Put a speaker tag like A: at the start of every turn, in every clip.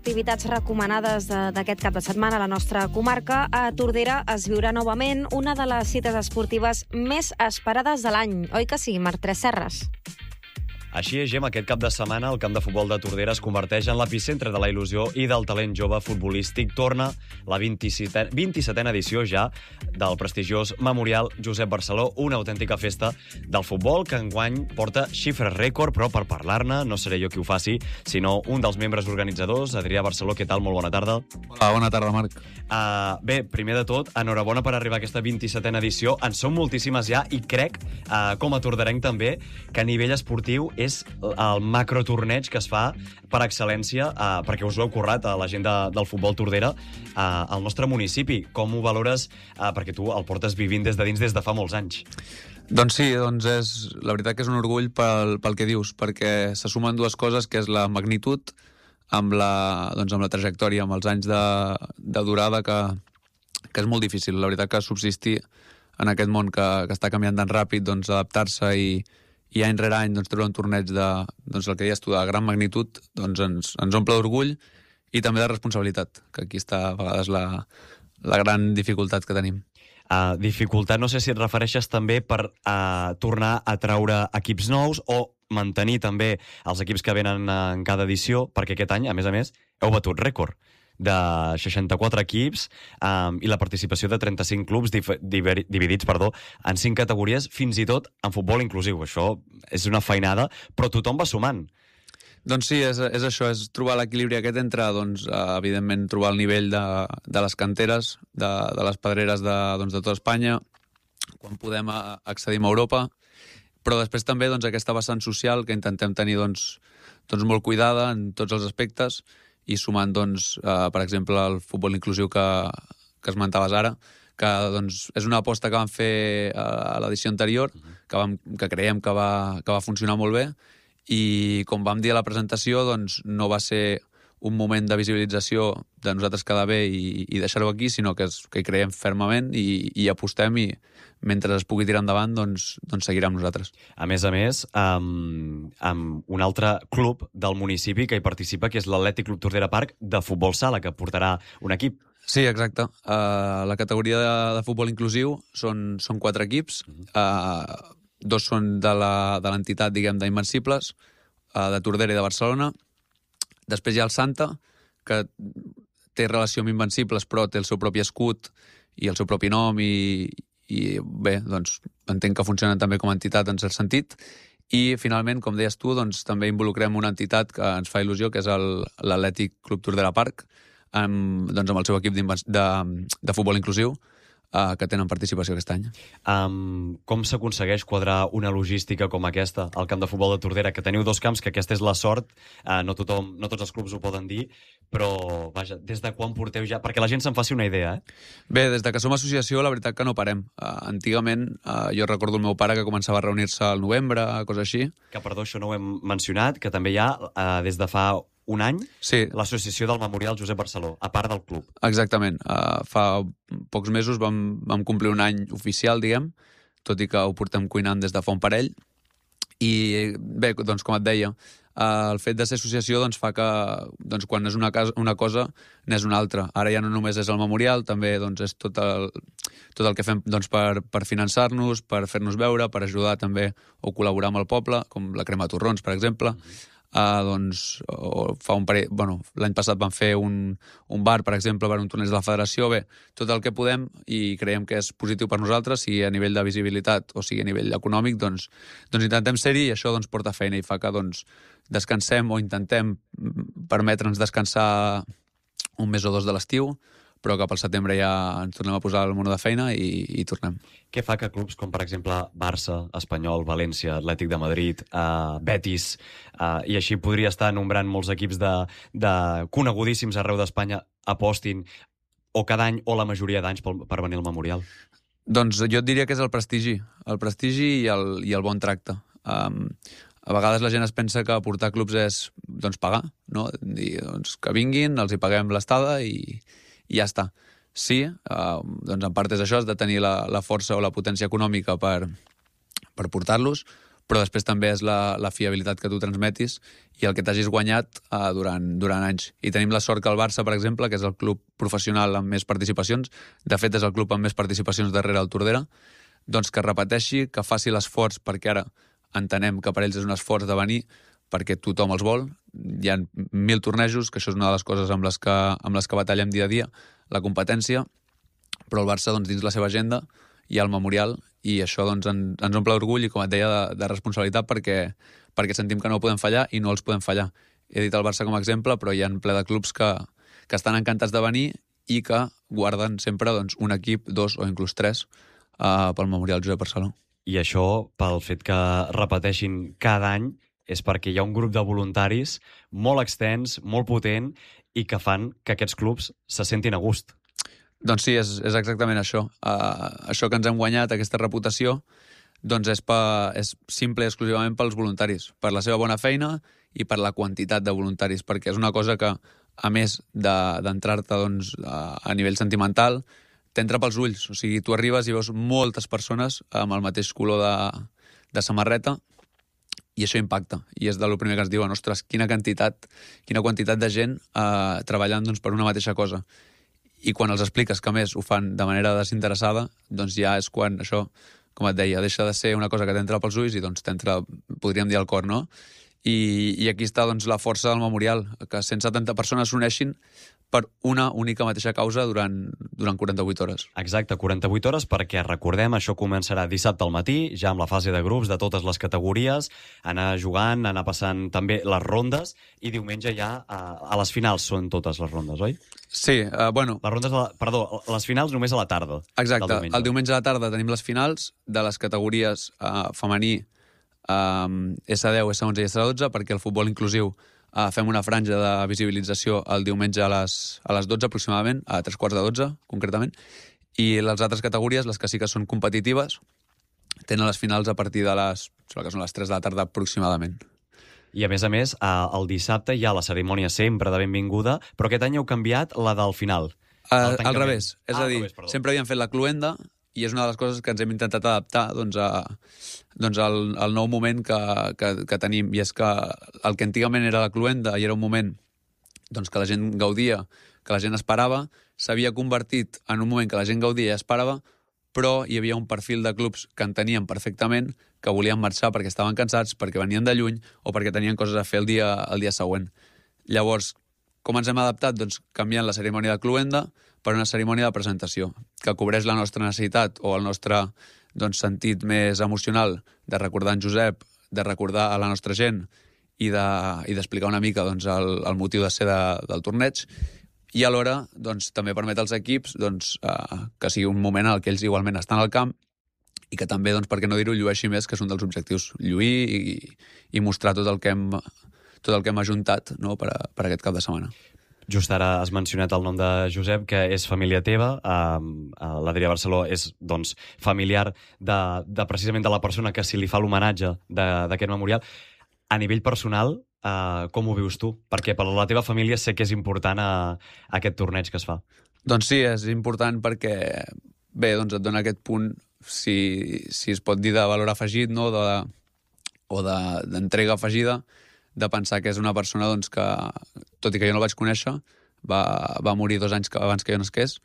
A: Activitats recomanades d'aquest cap de setmana a la nostra comarca. A Tordera es viurà novament una de les cites esportives més esperades de l'any. Oi que sí, Marc Tresserras?
B: Així és, Gemma, aquest cap de setmana el camp de futbol de Tordera es converteix en l'epicentre de la il·lusió i del talent jove futbolístic. Torna la 27a edició ja del prestigiós Memorial Josep Barceló, una autèntica festa del futbol que enguany porta xifres rècord, però per parlar-ne no seré jo qui ho faci, sinó un dels membres organitzadors, Adrià Barceló. Què tal? Molt bona tarda.
C: Hola, bona tarda, Marc.
B: Bé, primer de tot, enhorabona per arribar a aquesta 27a edició. En són moltíssimes ja i crec, com a torderenc també, que a nivell esportiu és el macrotorneig que es fa per excel·lència, perquè us ho heu currat a la gent del futbol Tordera, al nostre municipi. Com ho valores? Perquè tu el portes vivint des de dins des de fa molts anys.
C: Doncs sí, la veritat que és un orgull pel que dius, perquè se sumen dues coses, que és la magnitud amb la trajectòria, amb els anys de durada, que és molt difícil. La veritat que subsistir en aquest món que està canviant tan ràpid, adaptar-se i any rere any treure un torneig el que deies tu, de gran magnitud, ens omple d'orgull i també de responsabilitat, que aquí està a vegades la gran dificultat que tenim.
B: Dificultat, no sé si et refereixes també per tornar a traure equips nous o mantenir també els equips que venen en cada edició, perquè aquest any, a més, heu batut rècord de 64 equips i la participació de 35 clubs dividits en 5 categories, fins i tot en futbol inclusiu. Això és una feinada, però tothom va sumant.
C: Doncs sí, és això, és trobar l'equilibri aquest entre, evidentment, trobar el nivell de les canteres, de les pedreres de tota Espanya, quan podem accedir a Europa, però després també aquesta vessant social que intentem tenir molt cuidada en tots els aspectes, i sumant, per exemple, el futbol inclusiu que esmentaves ara, que és una aposta que vam fer a l'edició anterior, que creiem que va funcionar molt bé, i com vam dir a la presentació, no va ser un moment de visibilització de nosaltres quedar bé i deixar-ho aquí, sinó que hi creiem fermament i apostem, i mentre es pugui tirar endavant, seguirà amb nosaltres.
B: A més, amb un altre club del municipi que hi participa, que és l'Atlètic Club Tordera Park de futbol sala, que portarà un equip.
C: Sí, exacte. La categoria de futbol inclusiu són 4 equips. 2 són de l'entitat, d'Invencibles, de Tordera i de Barcelona. Després hi ha el Santa, que té relació amb Invencibles, però té el seu propi escut i el seu propi nom, i bé, entenc que funcionen també com a entitat en cert sentit. I finalment, com deies tu, també involucrem una entitat que ens fa il·lusió, que és l'Atlètic Club Tordera Park, amb el seu equip de futbol inclusiu, que tenen participació aquest any.
B: Com s'aconsegueix quadrar una logística com aquesta al camp de futbol de Tordera, que teniu 2 camps, que aquesta és la sort, no tots els clubs ho poden dir, però vaja, des de quan porteu ja? Perquè la gent se'n faci una idea,
C: Bé, des de que som associació, la veritat que no parem. Antigament, jo recordo el meu pare que començava a reunir-se al novembre, cosa així.
B: Que, perdó, això no ho hem mencionat, que també hi ha, des de fa un any,
C: sí,
B: l'associació del Memorial Josep Barceló, a part del club.
C: Exactament. Fa pocs mesos vam complir un any oficial, tot i que ho portem cuinant des de fa un parell. I bé, com et deia, el fet de ser associació fa que quan és una cosa n'és una altra. Ara ja no només és el Memorial, també és tot el que fem per finançar-nos, per fer-nos veure, per ajudar també o col·laborar amb el poble, com la crema de torrons, per exemple. L'any passat vam fer un bar, per exemple, per un torneig de la federació. Bé, tot el que podem, i creiem que és positiu per nosaltres, sigui a nivell de visibilitat o sigui a nivell econòmic, intentem ser-hi, i això porta feina i fa que descansem o intentem permetre'ns descansar un mes o 2 de l'estiu, però cap al setembre ja ens tornem a posar el mono de feina i tornem.
B: Què fa que clubs com, per exemple, Barça, Espanyol, València, Atlètic de Madrid, Betis, i així podria estar nombrant molts equips de conegudíssims arreu d'Espanya, apostin o cada any o la majoria d'anys per venir al Memorial?
C: Jo et diria que és el prestigi i el bon tracte. A vegades la gent es pensa que portar clubs és pagar, no? Dir, que vinguin, els hi paguem l'estada i ja està. Sí, en part és això, has de tenir la força o la potència econòmica per portar-los, però després també és la fiabilitat que tu transmetis i el que t'hagis guanyat durant anys. I tenim la sort que el Barça, per exemple, que és el club professional amb més participacions, de fet és el club amb més participacions darrere el Tordera, doncs que repeteixi, que faci l'esforç, perquè ara entenem que per ells és un esforç de venir, perquè tothom els vol. Hi ha 1.000 tornejos, que això és una de les coses amb les que batallem dia a dia, la competència, però el Barça, doncs, dins la seva agenda hi ha el memorial, i això doncs, ens omple d'orgull i, com et deia, de responsabilitat, perquè sentim que no podem fallar i no els podem fallar. He dit el Barça com a exemple, però hi ha ple de clubs que estan encantats de venir i que guarden sempre doncs, un equip, 2 o inclús 3 pel memorial Josep Barceló.
B: I això, pel fet que repeteixin cada any, és perquè hi ha un grup de voluntaris molt extens, molt potent, i que fan que aquests clubs se sentin a gust.
C: Doncs sí, és exactament això. Això que ens hem guanyat, aquesta reputació, doncs és simple i exclusivament pels voluntaris, per la seva bona feina i per la quantitat de voluntaris, perquè és una cosa que, a més d'entrar-te doncs, a nivell sentimental, t'entra pels ulls. O sigui, tu arribes i veus moltes persones amb el mateix color de samarreta, i això impacta. I és del primer que ens diuen, ostres, quina quantitat de gent treballant doncs, per una mateixa cosa. I quan els expliques que, a més, ho fan de manera desinteressada, doncs ja és quan això, com et deia, deixa de ser una cosa que t'entra pels ulls i doncs t'entra, podríem dir, al cor, no? I aquí està doncs, la força del memorial, que 170 persones s'uneixin per una única mateixa causa durant 48 hores.
B: Exacte, 48 hores, perquè recordem, això començarà dissabte al matí, ja amb la fase de grups de totes les categories, anar jugant, anar passant també les rondes, i diumenge ja a les finals són totes les rondes, oi?
C: Sí, bueno...
B: Les rondes, les finals només a la tarda.
C: Exacte, el diumenge a la tarda tenim les finals de les categories femení, S10, S11 i S12, perquè el futbol inclusiu fem una franja de visibilització el diumenge a les 12 aproximadament, a 3:15, concretament, i les altres categories, les que sí que són competitives, tenen les finals a partir de que són les 3 de la tarda aproximadament.
B: I a més, el dissabte hi ha la cerimònia sempre de benvinguda, però aquest any heu canviat la del final.
C: Al revés, és a dir, sempre havíem fet la cloenda, i és una de les coses que ens hem intentat adaptar al nou moment que tenim, i és que el que antigament era la cloenda i era un moment doncs, que la gent gaudia, que la gent esperava, s'havia convertit en un moment que la gent gaudia i esperava, però hi havia un perfil de clubs que entenien perfectament que volien marxar perquè estaven cansats, perquè venien de lluny o perquè tenien coses a fer el dia següent. Llavors, com ens hem adaptat? Doncs canviant la cerimònia de cloenda per una cerimònia de presentació, que cobreix la nostra necessitat o el nostre sentit més emocional de recordar en Josep, de recordar a la nostra gent i d'explicar una mica el motiu de ser del torneig, i alhora també permet als equips que sigui un moment en què ells igualment estan al camp i que també, per què no dir-ho, llueixi més, que és un dels objectius, lluir i mostrar tot el que hem ajuntat, no, per aquest cap de setmana.
B: Just ara has mencionat el nom de Josep, que és família teva. L'Adrià Barceló és familiar precisament de la persona que li fa l'homenatge d'aquest memorial. A nivell personal, com ho vius tu? Perquè per la teva família sé que és important aquest torneig que es fa.
C: Doncs sí, és important perquè et dona aquest punt, si es pot dir, de valor afegit, no? O d'entrega afegida, de pensar que és una persona que, tot i que jo no el vaig conèixer, va morir 2 anys abans que jo nasqués,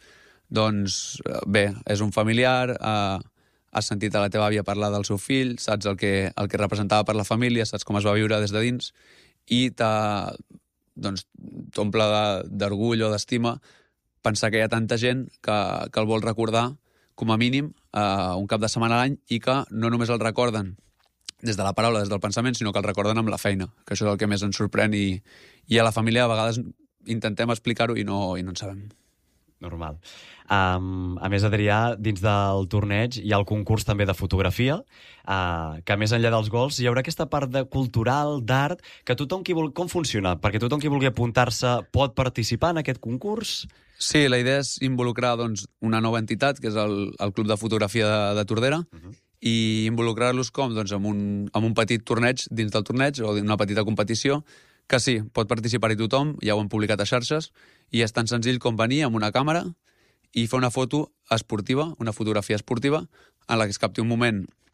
C: és un familiar, has sentit a la teva àvia parlar del seu fill, saps el que representava per la família, saps com es va viure des de dins, i t'omple d'orgull o d'estima pensar que hi ha tanta gent que el vol recordar, com a mínim, un cap de setmana a l'any, i que no només el recorden des de la paraula, des del pensament, sinó que el recorden amb la feina, que això és el que més ens sorprèn, i a la família a vegades intentem explicar-ho i no en sabem.
B: Normal. A més, Adrià, dins del torneig hi ha el concurs també de fotografia, que més enllà dels gols hi haurà aquesta part cultural, d'art, que tothom qui vulgui... Com funciona? Perquè tothom qui vulgui apuntar-se pot participar en aquest concurs?
C: Sí, la idea és involucrar una nova entitat, que és el Club de Fotografia de Tordera, i involucrar-los amb un petit torneig dins del torneig o una petita competició, que sí, pot participar-hi tothom, ja ho hem publicat a xarxes, i és tan senzill com venir amb una càmera i fer una foto esportiva, una fotografia esportiva, en la que es capti un moment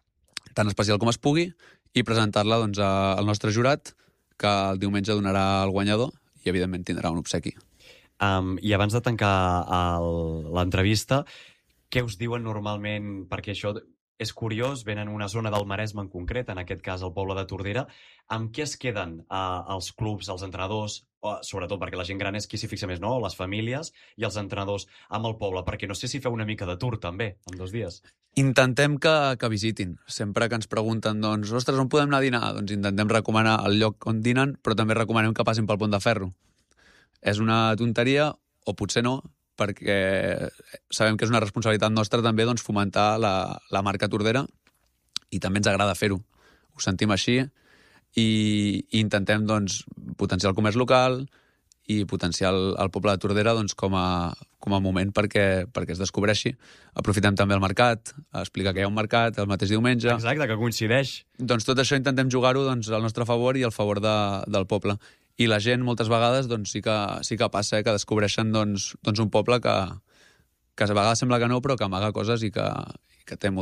C: tan especial com es pugui, i presentar-la doncs, al nostre jurat, que el diumenge donarà el guanyador i, evidentment, tindrà un obsequi.
B: I abans de tancar l'entrevista, què us diuen normalment? Perquè això és curiós, venen una zona del Maresme en concret, en aquest cas el poble de Tordera. Amb què es queden els clubs, els entrenadors, sobretot perquè la gent gran és qui s'hi fixa més, no? Les famílies i els entrenadors amb el poble, perquè no sé si feu una mica de tour també, en 2 dies.
C: Intentem que visitin. Sempre que ens pregunten, doncs, ostres, on podem anar a dinar? Doncs intentem recomanar el lloc on dinen, però també recomanem que passin pel Pont de Ferro. És una tonteria, o potser no, perquè sabem que és una responsabilitat nostra també doncs, fomentar la marca Tordera, i també ens agrada fer-ho. Ho sentim així, i intentem doncs, potenciar el comerç local i potenciar el poble de Tordera doncs, com a moment perquè es descobreixi. Aprofitem també el mercat, explicar que hi ha un mercat el mateix diumenge.
B: Exacte, que coincideix.
C: Doncs tot això intentem jugar-ho doncs, al nostre favor i al favor del poble. I la gent moltes vegades doncs, sí que passa, que descobreixen doncs, un poble que a vegades sembla que no, però que amaga coses i que té molt